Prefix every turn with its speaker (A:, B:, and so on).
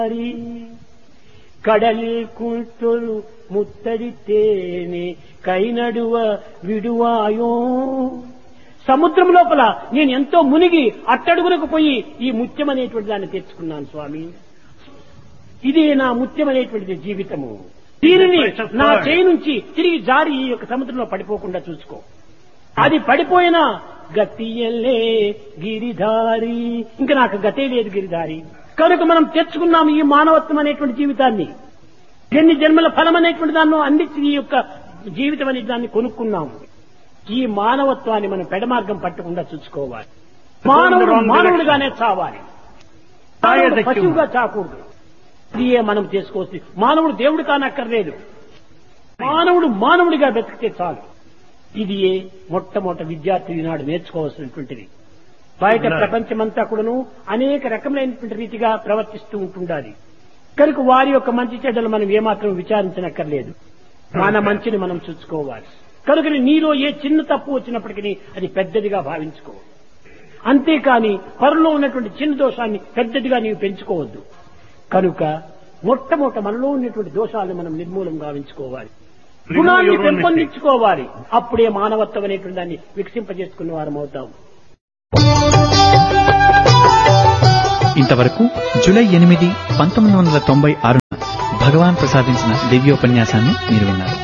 A: கடலில் கூட்டொரு ముత్తడితేనే కైనడువ విడువాయో. సముద్రం లోపల నేను ఎంతో మునిగి అట్టడుగులకు పోయి ఈ ముత్యం అనేటువంటి దాన్ని తెచ్చుకున్నాను స్వామి. ఇదే నా ముత్యం అనేటువంటిది జీవితము. దీనిని నా చేయి నుంచి తిరిగి జారి ఈ యొక్క సముద్రంలో పడిపోకుండా చూసుకో. అది పడిపోయినా గతియల్లే గిరిధారి, ఇంకా నాకు గతే లేదు గిరిధారి. కనుక మనం తెచ్చుకున్నాము ఈ మానవత్వం అనేటువంటి జీవితాన్ని. ఎన్ని జన్మల ఫలం అనేటువంటి దాన్ని అందించి ఈ యొక్క జీవితం అనే దాన్ని కొనుక్కున్నాము. ఈ మానవత్వాన్ని మనం పెడమార్గం పట్టకుండా చూసుకోవాలి. మానవుడు మానవుడిగానే చావాలి, పశువుగా చాకూడదు. ఇదే మనం చేసుకోవచ్చు. మానవుడు దేవుడు కానక్కర్లేదు, మానవుడు మానవుడిగా బ్రతికితే చాలు. ఇది మొట్టమొదటి విద్యార్థి ఈనాడు నేర్చుకోవాల్సినటువంటిది. బయట ప్రపంచమంతా కూడాను అనేక రకములైనటువంటి రీతిగా ప్రవర్తిస్తూ ఉంటుండాలి. కనుక వారి యొక్క మంచి చెడ్డలు మనం ఏమాత్రం విచారించనక్కర్లేదు. మన మంచిని మనం చూసుకోవాలి. కనుక నీలో ఏ చిన్న తప్పు వచ్చినప్పటికీ అది పెద్దదిగా భావించుకో. అంతేకాని పరులో ఉన్నటువంటి చిన్న దోషాన్ని పెద్దదిగా నీవు పెంచుకోవద్దు. కనుక మొట్టమొదట మనలో ఉన్నటువంటి దోషాలను మనం నిర్మూలం గావించుకోవాలి, గుణాన్ని పెంపొందించుకోవాలి. అప్పుడే మానవత్వం అనేటువంటి దాన్ని వికసింపజేసుకున్న వారం అవుతాం.
B: ఇంతవరకు జూలై 8, 1996 భగవాన్ ప్రసాదించిన దివ్యోపన్యాసాన్ని మీరు విన్నారు.